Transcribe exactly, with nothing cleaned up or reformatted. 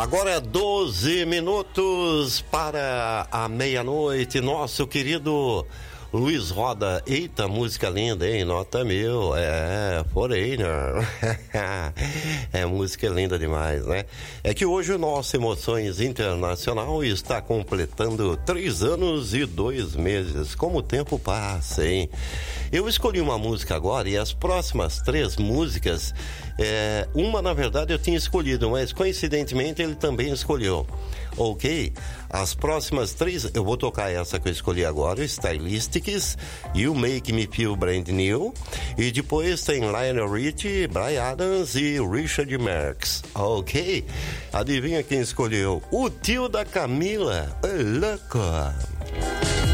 Agora é doze minutos para a meia-noite. Nosso querido Luiz Roda. Eita, música linda, hein? Nota mil. É, Foreigner. É, música linda demais, né? É que hoje o nosso Emoções Internacional está completando três anos e dois meses. Como o tempo passa, hein? Eu escolhi uma música agora e as próximas três músicas, é, uma na verdade eu tinha escolhido, mas coincidentemente ele também escolheu. Ok? As próximas três, eu vou tocar essa que eu escolhi agora, Stylistics, You Make Me Feel Brand New, e depois tem Lionel Richie, Bryan Adams e Richard Marx. Ok? Adivinha quem escolheu? O tio da Camila, o louco.